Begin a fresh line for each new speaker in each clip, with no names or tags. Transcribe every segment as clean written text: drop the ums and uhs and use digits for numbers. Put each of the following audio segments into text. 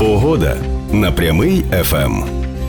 Погода на Прямий ФМ.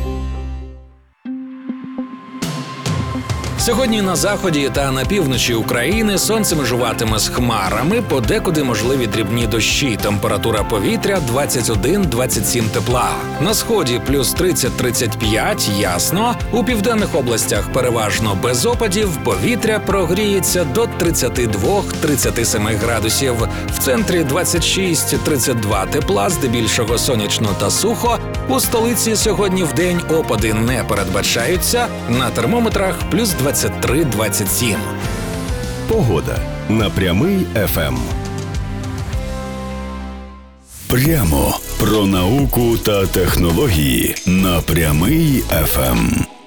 Сьогодні на заході та на півночі України сонце межуватиме з хмарами, подекуди можливі дрібні дощі. Температура повітря 21-27 тепла. На сході плюс 30-35, ясно. У південних областях переважно без опадів, повітря прогріється до 32-37 градусів. В центрі 26-32 тепла, здебільшого сонячно та сухо. У столиці сьогодні вдень опади не передбачаються, на термометрах плюс 23-27.
Погода на Прямий ФМ. Прямо про науку та технології на Прямий ФМ.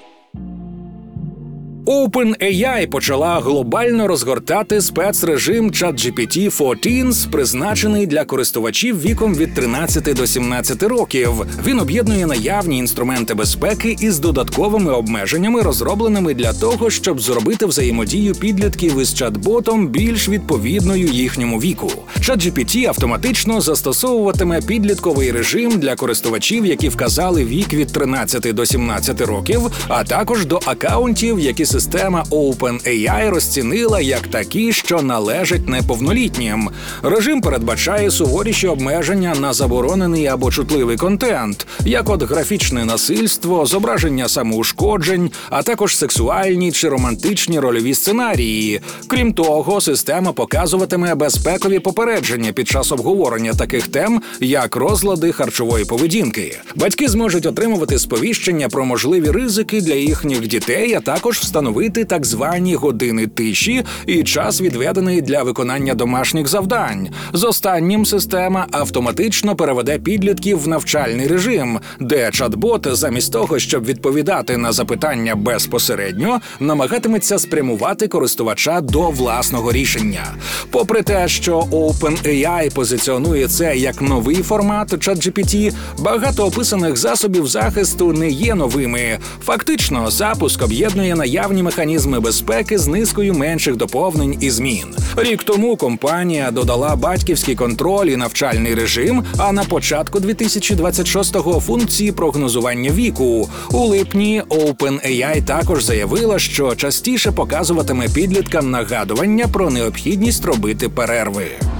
OpenAI почала глобально розгортати спецрежим ChatGPT-14, призначений для користувачів віком від 13 до 17 років. Він об'єднує наявні інструменти безпеки із додатковими обмеженнями, розробленими для того, щоб зробити взаємодію підлітків із чат-ботом більш відповідною їхньому віку. ChatGPT автоматично застосовуватиме підлітковий режим для користувачів, які вказали вік від 13 до 17 років, а також до акаунтів, які система OpenAI розцінила як такі, що належать неповнолітнім. Режим передбачає суворіші обмеження на заборонений або чутливий контент, як от графічне насильство, зображення самоушкоджень, а також сексуальні чи романтичні рольові сценарії. Крім того, система показуватиме безпекові попередження під час обговорення таких тем, як розлади харчової поведінки. Батьки зможуть отримувати сповіщення про можливі ризики для їхніх дітей, а також встановити так звані години тиші і час, відведений для виконання домашніх завдань. З останнім система автоматично переведе підлітків в навчальний режим, де чат-бот замість того, щоб відповідати на запитання безпосередньо, намагатиметься спрямувати користувача до власного рішення. Попри те, що OpenAI позиціонує це як новий формат ChatGPT, багато описаних засобів захисту не є новими. Фактично, запуск об'єднує наявні механізми безпеки з низкою менших доповнень і змін. Рік тому компанія додала батьківський контроль і навчальний режим, а на початку 2026-го функції прогнозування віку. У липні OpenAI також заявила, що частіше показуватиме підліткам нагадування про необхідність робити перерви.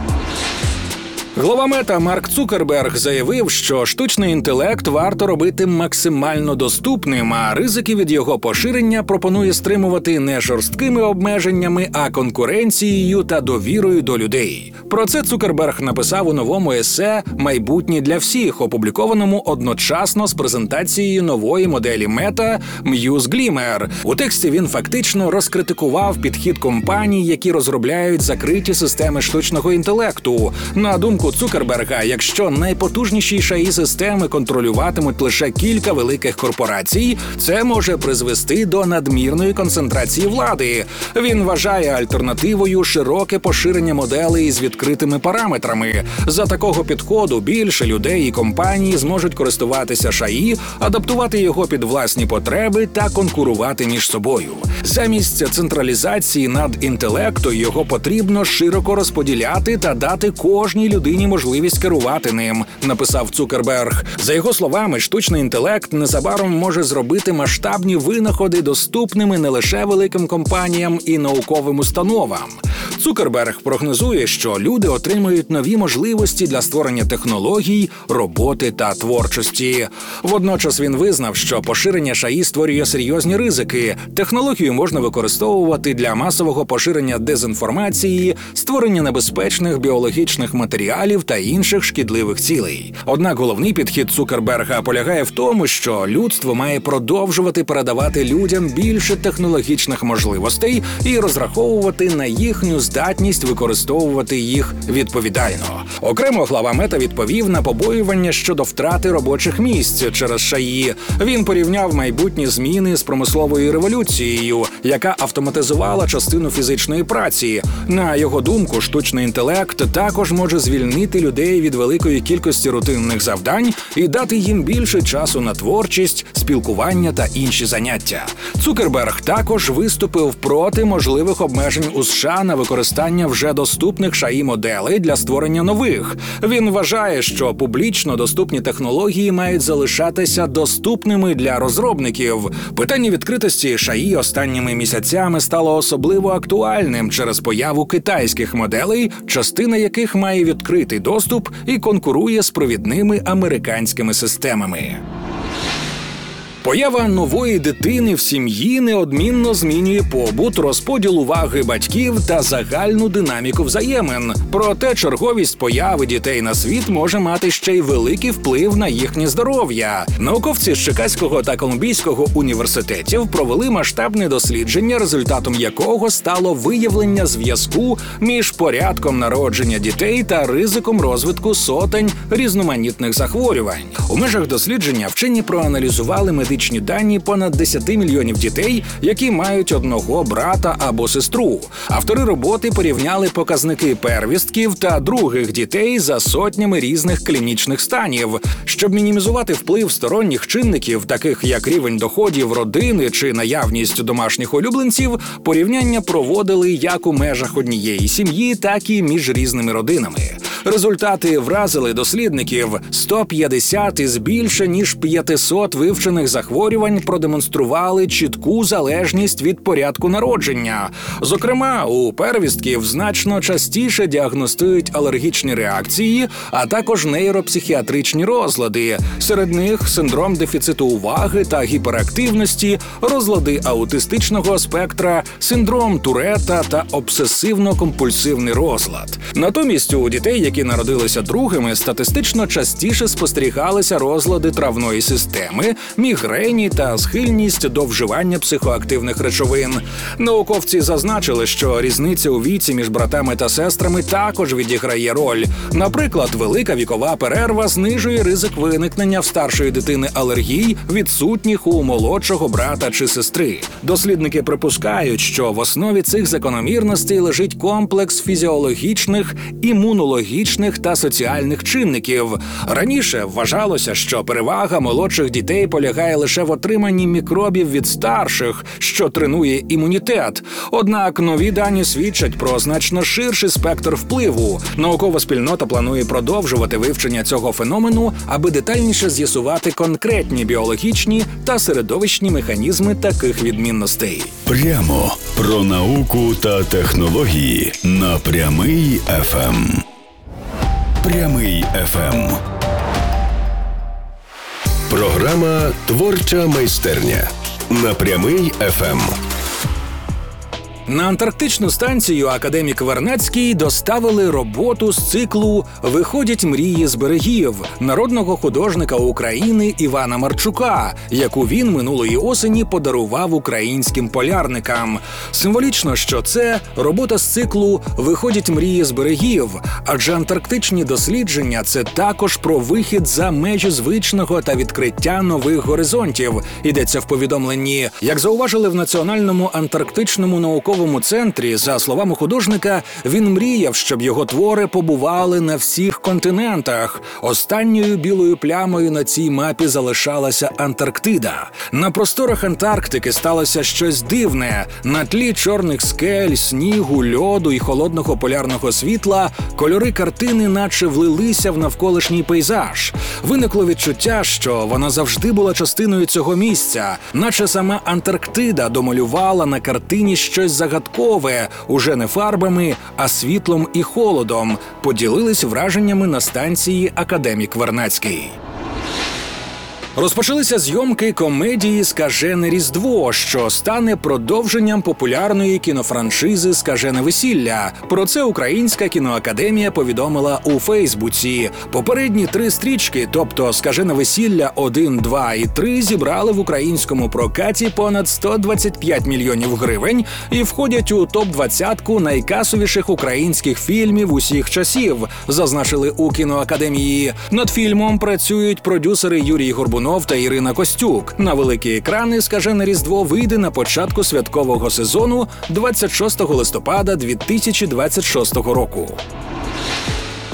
Глава Мета Марк Цукерберг заявив, що штучний інтелект варто робити максимально доступним, а ризики від його поширення пропонує стримувати не жорсткими обмеженнями, а конкуренцією та довірою до людей. Про це Цукерберг написав у новому есе «Майбутнє для всіх», опублікованому одночасно з презентацією нової моделі Мета Muse Glimmer. У тексті він фактично розкритикував підхід компаній, які розробляють закриті системи штучного інтелекту. На думку Цукерберга, якщо найпотужніші ШАІ-системи контролюватимуть лише кілька великих корпорацій, це може призвести до надмірної концентрації влади. Він вважає альтернативою широке поширення моделей з відкритими параметрами. За такого підходу більше людей і компаній зможуть користуватися ШАІ, адаптувати його під власні потреби та конкурувати між собою. Замість централізації надінтелекту його потрібно широко розподіляти та дати кожній людині можливість керувати ним, написав Цукерберг. За його словами, штучний інтелект незабаром може зробити масштабні винаходи доступними не лише великим компаніям і науковим установам. Цукерберг прогнозує, що люди отримують нові можливості для створення технологій, роботи та творчості. Водночас він визнав, що поширення ШАІ створює серйозні ризики. Технологію можна використовувати для масового поширення дезінформації, створення небезпечних біологічних матеріалів та інших шкідливих цілей. Однак головний підхід Цукерберга полягає в тому, що людство має продовжувати передавати людям більше технологічних можливостей і розраховувати на їхню здатність використовувати їх відповідально. Окремо глава Мета відповів на побоювання щодо втрати робочих місць через ШАІ. Він порівняв майбутні зміни з промисловою революцією, яка автоматизувала частину фізичної праці. На його думку, штучний інтелект також може звільнити звільнити людей від великої кількості рутинних завдань і дати їм більше часу на творчість, спілкування та інші заняття. Цукерберг також виступив проти можливих обмежень у США на використання вже доступних ШАІ-моделей для створення нових. Він вважає, що публічно доступні технології мають залишатися доступними для розробників. Питання відкритості ШАІ останніми місяцями стало особливо актуальним через появу китайських моделей, частина яких має відкритий доступ і конкурує з провідними американськими системами. Поява нової дитини в сім'ї неодмінно змінює побут, розподіл уваги батьків та загальну динаміку взаємин. Проте черговість появи дітей на світ може мати ще й великий вплив на їхнє здоров'я. Науковці з Чикаського та Колумбійського університетів провели масштабне дослідження, результатом якого стало виявлення зв'язку між порядком народження дітей та ризиком розвитку сотень різноманітних захворювань. У межах дослідження вчені проаналізували медичні дані понад 10 мільйонів дітей, які мають одного брата або сестру. Автори роботи порівняли показники первістків та других дітей за сотнями різних клінічних станів. Щоб мінімізувати вплив сторонніх чинників, таких як рівень доходів родини чи наявність домашніх улюбленців, порівняння проводили як у межах однієї сім'ї, так і між різними родинами. Результати вразили дослідників. 150 із більше ніж 500 вивчених захворювань продемонстрували чітку залежність від порядку народження. Зокрема, у первістків значно частіше діагностують алергічні реакції, а також нейропсихіатричні розлади. Серед них синдром дефіциту уваги та гіперактивності, розлади аутистичного спектра, синдром Туретта та обсесивно-компульсивний розлад. Натомість у дітей, які народилися другими, статистично частіше спостерігалися розлади травної системи, мігрені та схильність до вживання психоактивних речовин. Науковці зазначили, що різниця у віці між братами та сестрами також відіграє роль. Наприклад, велика вікова перерва знижує ризик виникнення в старшої дитини алергій, відсутніх у молодшого брата чи сестри. Дослідники припускають, що в основі цих закономірностей лежить комплекс фізіологічних, імунологічних та соціальних чинників. Раніше вважалося, що перевага молодших дітей полягає лише в отриманні мікробів від старших, що тренує імунітет. Однак нові дані свідчать про значно ширший спектр впливу. Наукова спільнота планує продовжувати вивчення цього феномену, аби детальніше з'ясувати конкретні біологічні та середовищні механізми таких відмінностей.
Прямо про науку та технології на Прямий ФМ. Прямий ФМ. Програма «Творча майстерня» на Прямий ФМ.
На антарктичну станцію академік Вернадський доставили роботу з циклу «Виходять мрії з берегів» народного художника України Івана Марчука, яку він минулої осені подарував українським полярникам. Символічно, що це робота з циклу «Виходять мрії з берегів», адже антарктичні дослідження – це також про вихід за межі звичного та відкриття нових горизонтів, йдеться в повідомленні. Як зауважили в Національному антарктичному науковому центрі, за словами художника, він мріяв, щоб його твори побували на всіх континентах. Останньою білою плямою на цій мапі залишалася Антарктида. На просторах Антарктики сталося щось дивне. На тлі чорних скель, снігу, льоду і холодного полярного світла кольори картини наче влилися в навколишній пейзаж. Виникло відчуття, що вона завжди була частиною цього місця, наче сама Антарктида домалювала на картині щось загадкове, уже не фарбами, а світлом і холодом, поділились враженнями на станції академік Вернадський. Розпочалися зйомки комедії «Скажене Різдво», що стане продовженням популярної кінофраншизи «Скажене весілля». Про це Українська кіноакадемія повідомила у Фейсбуці. Попередні 3 стрічки, тобто «Скажене весілля» 1, 2 і 3, зібрали в українському прокаті понад 125 мільйонів гривень і входять у топ-20 найкасовіших українських фільмів усіх часів, зазначили у кіноакадемії. Над фільмом працюють продюсери Юрій Горбунов та Ірина Костюк. На великі екрани «Скажене Різдво» вийде на початку святкового сезону 26 листопада 2026 року.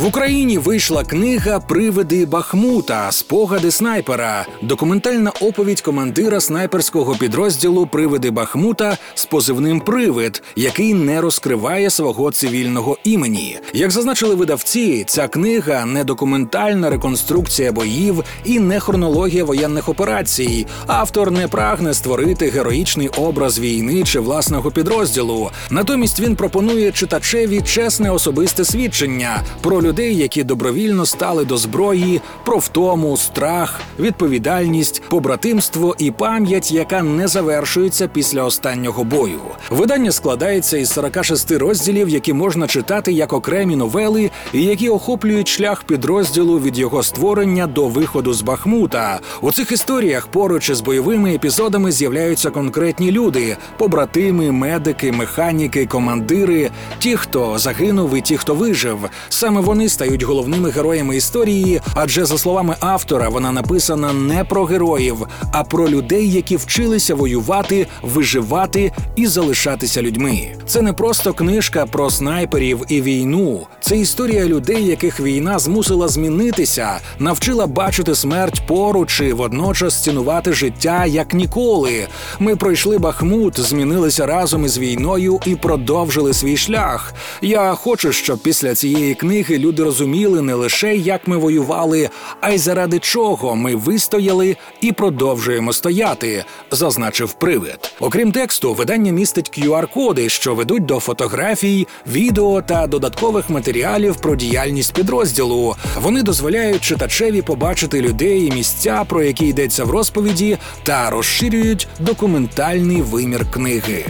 В Україні вийшла книга «Привиди Бахмута. Спогади снайпера». Документальна оповідь командира снайперського підрозділу «Привиди Бахмута» з позивним «Привид», який не розкриває свого цивільного імені. Як зазначили видавці, ця книга – не документальна реконструкція боїв і не хронологія воєнних операцій. Автор не прагне створити героїчний образ війни чи власного підрозділу. Натомість він пропонує читачеві чесне особисте свідчення про людей, які добровільно стали до зброї, про втому, страх, відповідальність, побратимство і пам'ять, яка не завершується після останнього бою. Видання складається із 46 розділів, які можна читати як окремі новели і які охоплюють шлях підрозділу від його створення до виходу з Бахмута. У цих історіях поруч із бойовими епізодами з'являються конкретні люди – побратими, медики, механіки, командири, ті, хто загинув і ті, хто вижив. Саме вони стають головними героями історії, адже, за словами автора, вона написана не про героїв, а про людей, які вчилися воювати, виживати і залишатися людьми. Це не просто книжка про снайперів і війну. Це історія людей, яких війна змусила змінитися, навчила бачити смерть поруч і водночас цінувати життя як ніколи. Ми пройшли Бахмут, змінилися разом із війною і продовжили свій шлях. Я хочу, щоб після цієї книги люди розуміли не лише, як ми воювали, а й заради чого ми вистояли і продовжуємо стояти, зазначив Привид. Окрім тексту, видання містить QR-коди, що ведуть до фотографій, відео та додаткових матеріалів про діяльність підрозділу. Вони дозволяють читачеві побачити людей і місця, про які йдеться в розповіді, та розширюють документальний вимір книги.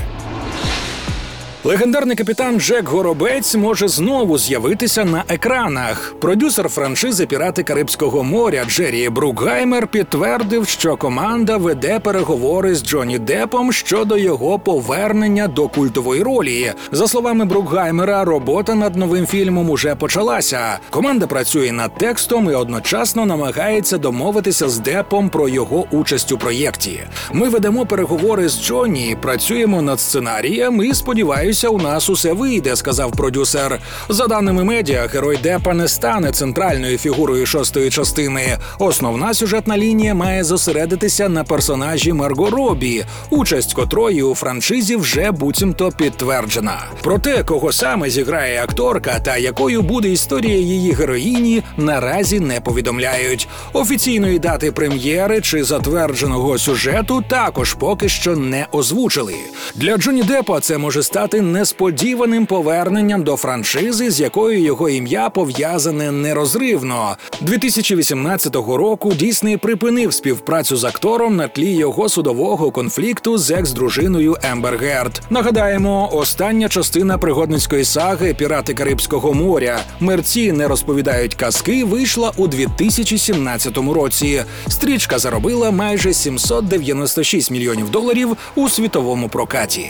Легендарний капітан Джек Горобець може знову з'явитися на екранах. Продюсер франшизи «Пірати Карибського моря» Джері Брукгаймер підтвердив, що команда веде переговори з Джонні Деппом щодо його повернення до культової ролі. За словами Брукгаймера, робота над новим фільмом уже почалася. Команда працює над текстом і одночасно намагається домовитися з Деппом про його участь у проєкті. Ми ведемо переговори з Джонні, працюємо над сценарієм і сподіваюся, у нас усе вийде, сказав продюсер. За даними медіа, герой Деппа не стане центральною фігурою шостої частини. Основна сюжетна лінія має зосередитися на персонажі Марго Робі, участь котрої у франшизі вже буцімто підтверджена. Про те, кого саме зіграє акторка та якою буде історія її героїні, наразі не повідомляють. Офіційної дати прем'єри чи затвердженого сюжету також поки що не озвучили. Для Джонні Деппа це може стати несподіваним поверненням до франшизи, з якою його ім'я пов'язане нерозривно. 2018 року Дісней припинив співпрацю з актором на тлі його судового конфлікту з екс-дружиною Ембер Герд. Нагадаємо, остання частина пригодницької саги «Пірати Карибського моря» «Мерці не розповідають казки» вийшла у 2017 році. Стрічка заробила майже $796 мільйонів у світовому прокаті.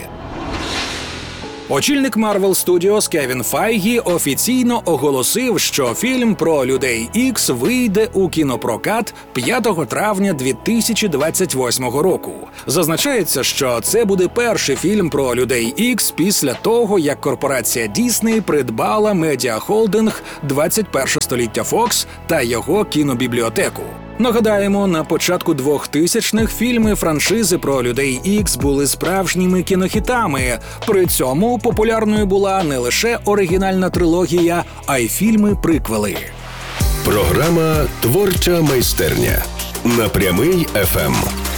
Очільник Marvel Studios Кевін Файгі офіційно оголосив, що фільм про Людей Ікс вийде у кінопрокат 5 травня 2028 року. Зазначається, що це буде перший фільм про Людей Ікс після того, як корпорація Дісней придбала медіахолдинг 21 століття Fox та його кінобібліотеку. Нагадаємо, на початку 2000-х фільми франшизи про Людей Ікс були справжніми кінохітами. При цьому популярною була не лише оригінальна трилогія, а й фільми-приквели.
Програма «Творча майстерня» на Прямий ФМ.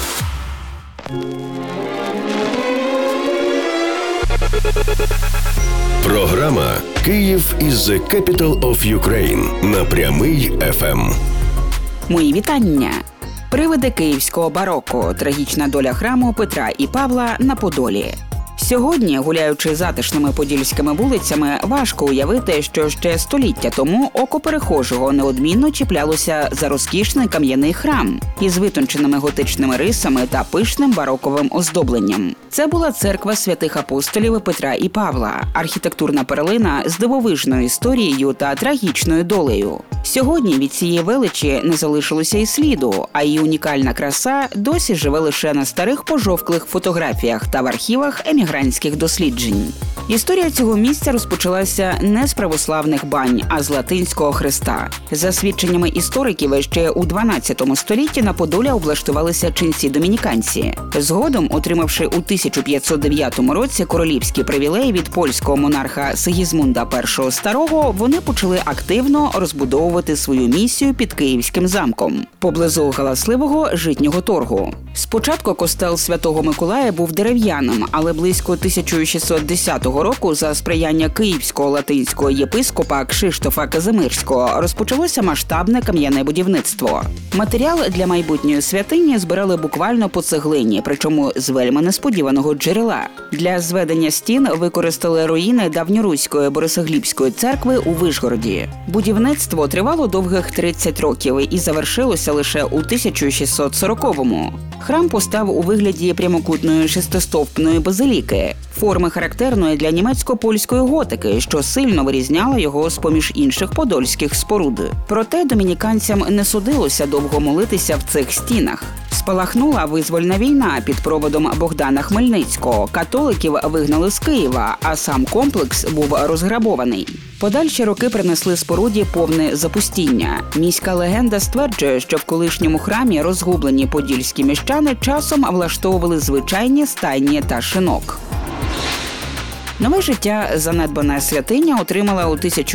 Програма «Київ is the capital of Ukraine» на Прямий ФМ.
Мої вітання! Привиди київського бароко. Трагічна доля храму Петра і Павла на Подолі. Сьогодні, гуляючи затишними подільськими вулицями, важко уявити, що ще століття тому око перехожого неодмінно чіплялося за розкішний кам'яний храм із витонченими готичними рисами та пишним бароковим оздобленням. Це була церква святих апостолів Петра і Павла, архітектурна перлина з дивовижною історією та трагічною долею. Сьогодні від цієї величі не залишилося і сліду, а її унікальна краса досі живе лише на старих пожовклих фотографіях та в архівах еміграції лютеранських досліджень. Історія цього місця розпочалася не з православних бань, а з латинського хреста. За свідченнями істориків, ще у 12 столітті на Подолі облаштувалися ченці-домініканці. Згодом, отримавши у 1509 році королівські привілеї від польського монарха Сигізмунда І Старого, вони почали активно розбудовувати свою місію під Київським замком, поблизу галасливого Житнього торгу. Спочатку костел Святого Миколая був дерев'яним, але близько 1610 року за сприяння київського латинського єпископа Кшиштофа Казимирського розпочалося масштабне кам'яне будівництво. Матеріал для майбутньої святині збирали буквально по цеглині, причому з вельми несподіваного джерела. Для зведення стін використали руїни давньоруської Борисоглібської церкви у Вишгороді. Будівництво тривало довгих 30 років і завершилося лише у 1640-му. Храм постав у вигляді прямокутної шестистовпної базиліки, форми характерної для німецько-польської готики, що сильно вирізняло його з-поміж інших подольських споруд. Проте домініканцям не судилося довго молитися в цих стінах. Спалахнула визвольна війна під проводом Богдана Хмельницького, католиків вигнали з Києва, а сам комплекс був розграбований. Подальші роки принесли споруді повне запустіння. Міська легенда стверджує, що в колишньому храмі розгублені подільські міщани часом влаштовували звичайні стайні та шинок. Нове життя занедбана святиня отримала у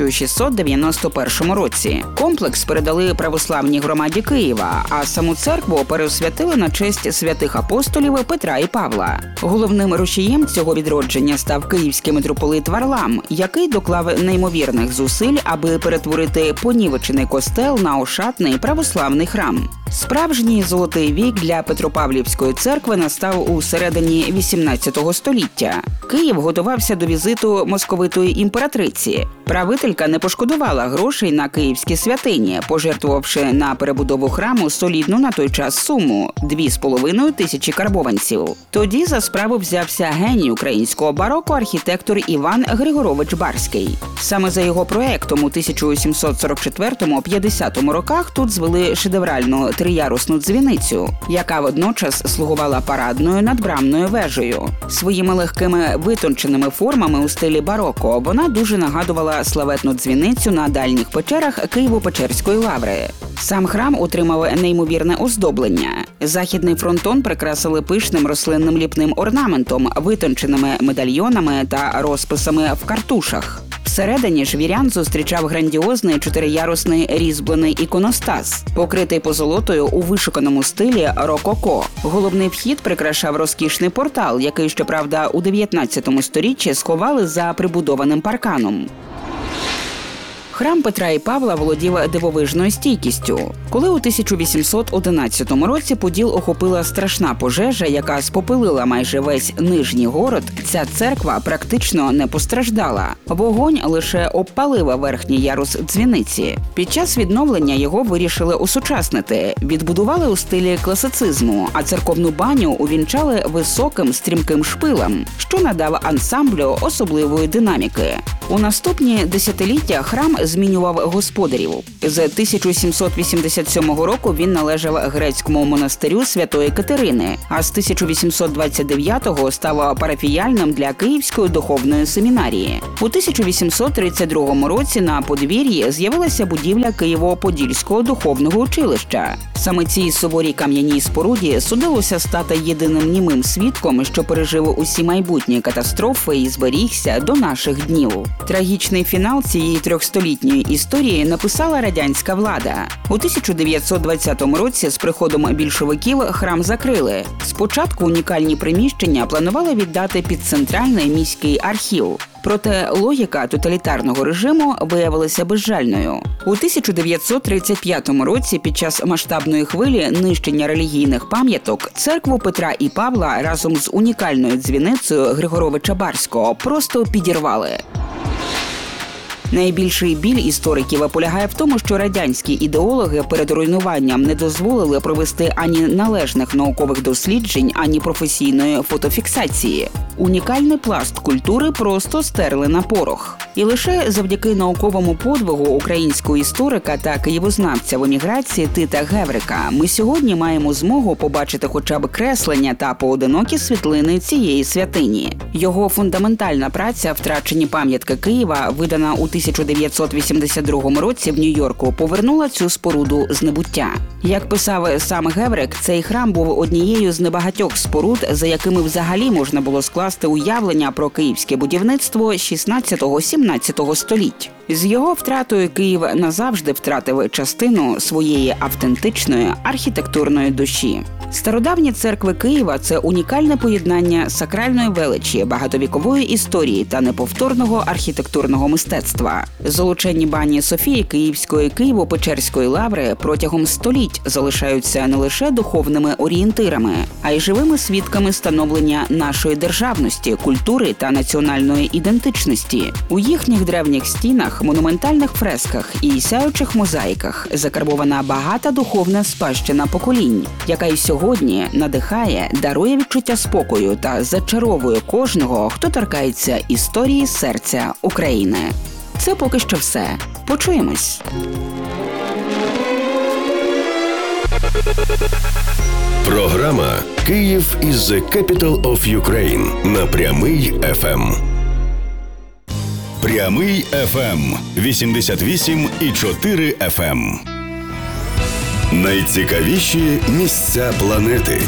1691 році. Комплекс передали православній громаді Києва, а саму церкву переосвятили на честь святих апостолів Петра і Павла. Головним рушієм цього відродження став київський митрополит Варлам, який доклав неймовірних зусиль, аби перетворити понівечений костел на ошатний православний храм. Справжній золотий вік для Петропавлівської церкви настав у середині 18 століття. Київ готувався до візиту московитої імператриці. Правителька не пошкодувала грошей на київські святині, пожертвувавши на перебудову храму солідну на той час суму – 2,5 тисячі карбованців. Тоді за справу взявся геній українського бароко архітектор Іван Григорович Барський. Саме за його проектом у 1744-50 роках тут звели шедевральну триярусну дзвіницю, яка водночас слугувала парадною надбрамною вежею. Своїми легкими витонченими формами у стилі бароко вона дуже нагадувала славетну дзвіницю на дальніх печерах Києво-Печерської лаври. Сам храм отримав неймовірне оздоблення. Західний фронтон прикрасили пишним рослинним ліпним орнаментом, витонченими медальйонами та розписами в картушах. Всередині ж вірян зустрічав грандіозний чотириярусний різьблений іконостас, покритий позолотою у вишуканому стилі рококо. Головний вхід прикрашав розкішний портал, який, щоправда, у 19 сторіччі сховали за прибудованим парканом. Храм Петра і Павла володів дивовижною стійкістю. Коли у 1811 році Поділ охопила страшна пожежа, яка спопилила майже весь Нижній город, ця церква практично не постраждала. Вогонь лише обпалив верхній ярус дзвіниці. Під час відновлення його вирішили осучаснити, відбудували у стилі класицизму, а церковну баню увінчали високим стрімким шпилем, що надав ансамблю особливої динаміки. У наступні десятиліття храм змінював господарів. З 1787 року він належав грецькому монастирю Святої Катерини, а з 1829-го став парафіяльним для Київської духовної семінарії. У 1832 році на подвір'ї з'явилася будівля Києво-Подільського духовного училища. Саме цій суворій кам'яній споруді судилося стати єдиним німим свідком, що пережив усі майбутні катастрофи і зберігся до наших днів. Трагічний фінал цієї трьохстолітньої історії написала радянська влада. У 1920 році з приходом більшовиків храм закрили. Спочатку унікальні приміщення планували віддати під центральний міський архів. Проте логіка тоталітарного режиму виявилася безжальною. У 1935 році під час масштабної хвилі нищення релігійних пам'яток церкву Петра і Павла разом з унікальною дзвіницею Григоровича Барського просто підірвали. Найбільший біль істориків полягає в тому, що радянські ідеологи перед руйнуванням не дозволили провести ані належних наукових досліджень, ані професійної фотофіксації. унікальний пласт культури просто стерли на порох. І лише завдяки науковому подвигу українського історика та києвознавця в еміграції Тита Геврика ми сьогодні маємо змогу побачити хоча б креслення та поодинокі світлини цієї святині. Його фундаментальна праця «Втрачені пам'ятки Києва», видана у 1982 році в Нью-Йорку, повернула цю споруду з небуття. Як писав сам Геврик, цей храм був однією з небагатьох споруд, за якими взагалі можна було скласти уявлення про київське будівництво 16-17 століть. З його втратою Київ назавжди втратив частину своєї автентичної архітектурної душі. Стародавні церкви Києва – це унікальне поєднання сакральної величі, багатовікової історії та неповторного архітектурного мистецтва. Золоченні бані Софії Київської, Києво-Печерської лаври протягом століть залишаються не лише духовними орієнтирами, а й живими свідками становлення нашої державності, культури та національної ідентичності. У їхніх древніх стінах, монументальних фресках і сяючих мозаїках закарбована багата духовна спадщина поколінь, яка й сьогодні надихає, дарує відчуття спокою та зачаровує кожного, хто торкається історії серця України. Це поки що все. Почуємось.
Програма «Київ is the capital of Ukraine» на Прямий ФМ. Прямий ФМ 88,4 FM. Найцікавіші місця планети.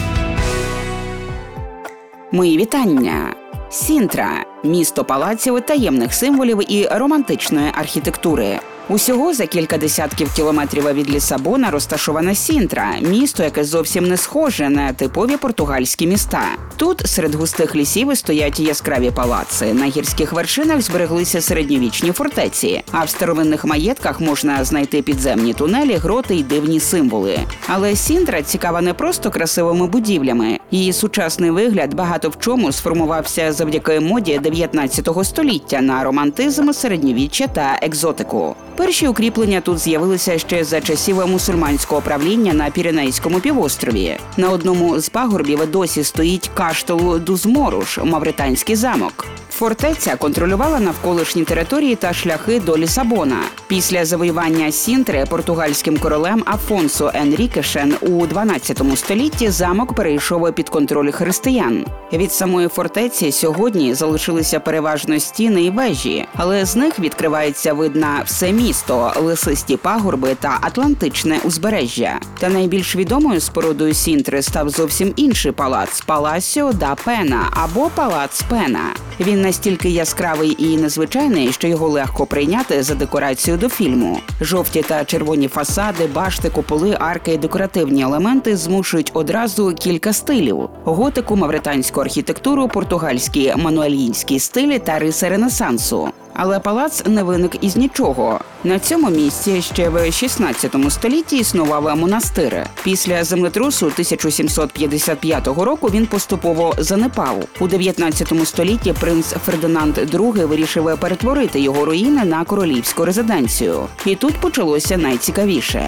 Мої вітання. Сінтра – місто палаців, таємних символів і романтичної архітектури. Усього за кілька десятків кілометрів від Лісабона розташована Сінтра – місто, яке зовсім не схоже на типові португальські міста. Тут серед густих лісів стоять яскраві палаци, на гірських вершинах збереглися середньовічні фортеці, а в старовинних маєтках можна знайти підземні тунелі, гроти й дивні символи. Але Сінтра цікава не просто красивими будівлями. Її сучасний вигляд багато в чому сформувався завдяки моді 19 століття на романтизм, середньовіччя та екзотику. Перші укріплення тут з'явилися ще за часів мусульманського правління на Піренейському півострові. На одному з пагорбів досі стоїть Каштелу Дус-Моруш – мавританський замок. Фортеця контролювала навколишні території та шляхи до Лісабона. Після завоювання Сінтри португальським королем Афонсо Енрікешем у 12 столітті замок перейшов під контроль християн. Від самої фортеці сьогодні залишилися переважно стіни і вежі, але з них відкривається вид на все місто, лисисті пагорби та Атлантичне узбережжя. Та найбільш відомою спорудою Сінтри став зовсім інший палац – Паласіо да Пена або Палац Пена. Він настільки яскравий і незвичайний, що його легко прийняти за декорацію до фільму. Жовті та червоні фасади, башти, куполи, арки і декоративні елементи змушують одразу кілька стилів – готику, мавританську архітектуру, португальські мануельїнські стилі та риси Ренесансу. Але палац не виник із нічого. На цьому місці ще в 16 столітті існував монастир. Після землетрусу 1755 року він поступово занепав. У 19 столітті принц Фердинанд II вирішив перетворити його руїни на королівську резиденцію. І тут почалося найцікавіше.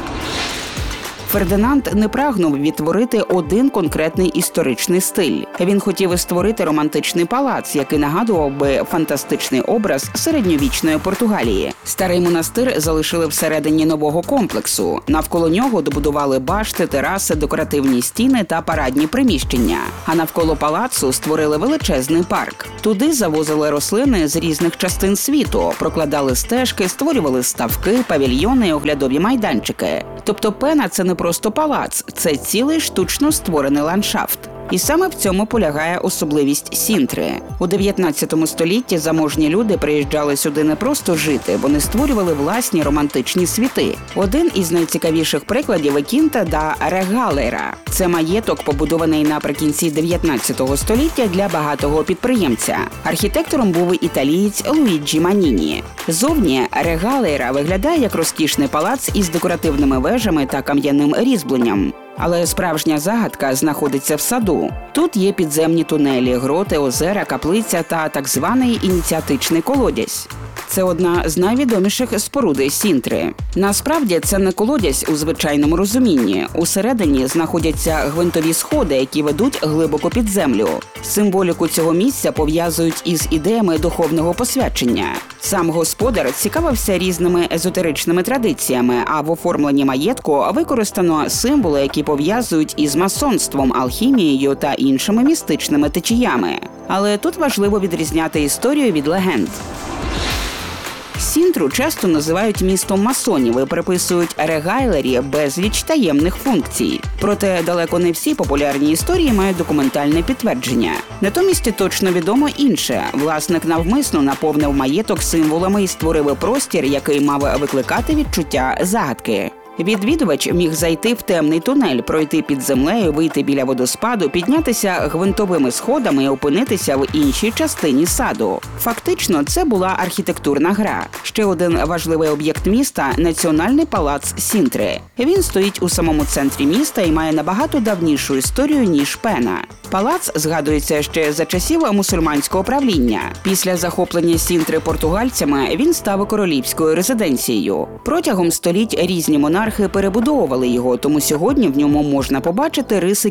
Фердинанд не прагнув відтворити один конкретний історичний стиль. Він хотів створити романтичний палац, який нагадував би фантастичний образ середньовічної Португалії. Старий монастир залишили всередині нового комплексу. Навколо нього добудували башти, тераси, декоративні стіни та парадні приміщення. А навколо палацу створили величезний парк. Туди завозили рослини з різних частин світу, прокладали стежки, створювали ставки, павільйони і оглядові майданчики. Тобто Пена – це не просто палац, це цілий штучно створений ландшафт. І саме в цьому полягає особливість Сінтри. У 19 столітті заможні люди приїжджали сюди не просто жити, вони створювали власні романтичні світи. Один із найцікавіших прикладів – Кінта да Регалейра. Це маєток, побудований наприкінці 19 століття для багатого підприємця. Архітектором був італієць Луїджі Маніні. Зовні Регалейра виглядає як розкішний палац із декоративними вежами та кам'яним різьбленням. Але справжня загадка знаходиться в саду. Тут є підземні тунелі, гроти, озера, каплиця та так званий ініціатичний колодязь. Це одна з найвідоміших споруд Сінтри. Насправді це не колодязь у звичайному розумінні. Усередині знаходяться гвинтові сходи, які ведуть глибоко під землю. Символіку цього місця пов'язують із ідеями духовного посвячення. Сам господар цікавився різними езотеричними традиціями, а в оформленні маєтку використано символи, які пов'язують із масонством, алхімією та іншими містичними течіями. Але тут важливо відрізняти історію від легенд. Сінтру часто називають містом масонів і приписують регайлері безліч таємних функцій. Проте далеко не всі популярні історії мають документальне підтвердження. Натомість точно відомо інше. Власник навмисно наповнив маєток символами і створив простір, який мав викликати відчуття загадки. Відвідувач міг зайти в темний тунель, пройти під землею, вийти біля водоспаду, піднятися гвинтовими сходами і опинитися в іншій частині саду. Фактично, це була архітектурна гра. Ще один важливий об'єкт міста – Національний палац Сінтри. Він стоїть у самому центрі міста і має набагато давнішу історію, ніж Пена. Палац згадується ще за часів мусульманського правління. Після захоплення Сінтри португальцями він став королівською резиденцією. Протягом століть різні монархи перебудовували його, тому сьогодні в ньому можна побачити риси